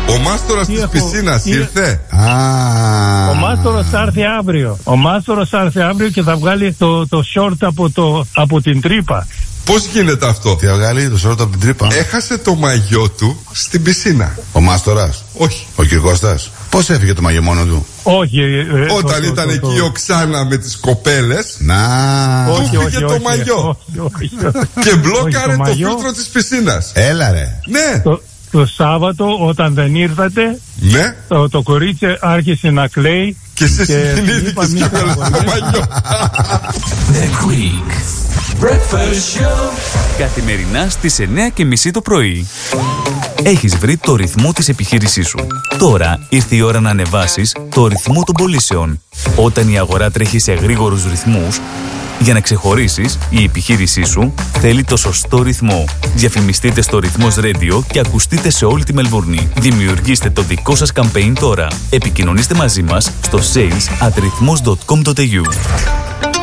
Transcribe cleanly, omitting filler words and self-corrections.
Ο μάστορας της πισίνας ήρθε. Ο μάστορας θα έρθει αύριο. Ο μάστορας θα έρθει αύριο και θα βγάλει το short από την τρύπα. Πώς γίνεται αυτό? Τι θα βγάλει το short από την τρύπα? Έχασε το μαγιό του στην πισίνα. Ο μάστορας? Όχι. Ο Κυρκώστας? Πώς έφυγε το μαγιό μόνο του? Όχι. Όταν ήταν εκεί ο Ξάνα με τις κοπέλες, όχι, έφυγε το μαγιό. Και μπλόκαρε το φίλτρο της πισίνας. Έλα ρε. Ναι. Το Σάββατο όταν δεν ήρθατε, ναι, το κορίτσι άρχισε να κλαίει. Και σε συγκινήθηκες και έβγαλες το μαγιό. The Greek Breakfast Show. Καθημερινά στις 9:30 το πρωί. Έχεις βρει το ρυθμό της επιχείρησής σου. Τώρα ήρθε η ώρα να ανεβάσεις το ρυθμό των πωλήσεων. Όταν η αγορά τρέχει σε γρήγορους ρυθμούς, για να ξεχωρίσεις, η επιχείρησή σου θέλει το σωστό ρυθμό. Διαφημιστείτε στο Ρυθμός Radio και ακουστείτε σε όλη τη Μελβούρνη. Δημιουργήστε το δικό σας campaign τώρα. Επικοινωνήστε μαζί μας στο sales@rythmos.com.au.